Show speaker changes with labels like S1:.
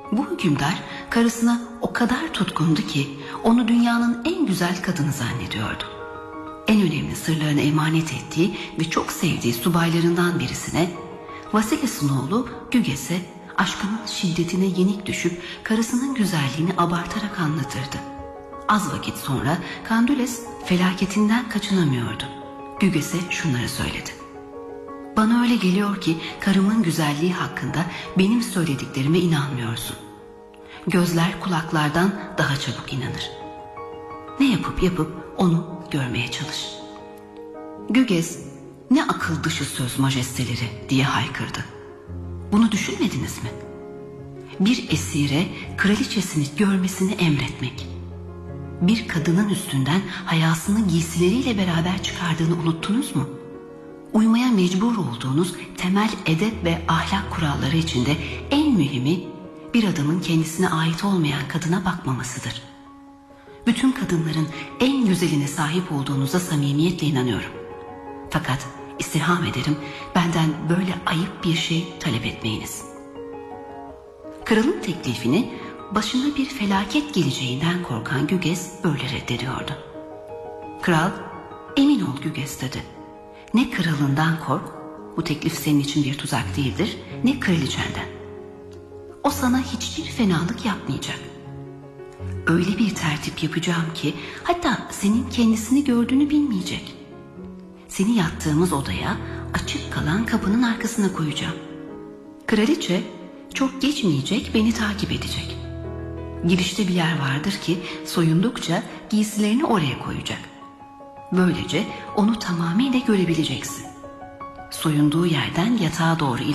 S1: Bu hükümdar karısına o kadar tutkundu ki onu dünyanın en güzel kadını zannediyordu. En önemli sırlarını emanet ettiği ve çok sevdiği subaylarından birisine, Vasilis'in oğlu Güges'e aşkının şiddetine yenik düşüp karısının güzelliğini abartarak anlatırdı. Az vakit sonra Kandules felaketinden kaçınamıyordu. Güges'e şunları söyledi: "Bana öyle geliyor ki karımın güzelliği hakkında benim söylediklerime inanmıyorsun. Gözler kulaklardan daha çabuk inanır. Ne yapıp onu görmeye çalış." Güges, "Ne akıl dışı söz majesteleri" diye haykırdı. "Bunu düşünmediniz mi? Bir esire kraliçesini görmesini emretmek, bir kadının üstünden hayasını giysileriyle beraber çıkardığını unuttunuz mu? Uymaya mecbur olduğunuz temel edep ve ahlak kuralları içinde en mühimi bir adamın kendisine ait olmayan kadına bakmamasıdır. Bütün kadınların en güzeline sahip olduğunuza samimiyetle inanıyorum. Fakat istirham ederim benden böyle ayıp bir şey talep etmeyiniz." Kralın teklifini başına bir felaket geleceğinden korkan Güges böyle reddediyordu. Kral, "Emin ol Güges" dedi. "Ne kralından kork, bu teklif senin için bir tuzak değildir, ne kraliçenden. O sana hiçbir fenalık yapmayacak. Öyle bir tertip yapacağım ki hatta senin kendisini gördüğünü bilmeyecek. Seni yattığımız odaya açık kalan kapının arkasına koyacağım. Kraliçe çok geçmeyecek beni takip edecek. Girişte bir yer vardır ki soyundukça giysilerini oraya koyacak. Böylece onu tamamıyla görebileceksin. Soyunduğu yerden yatağa doğru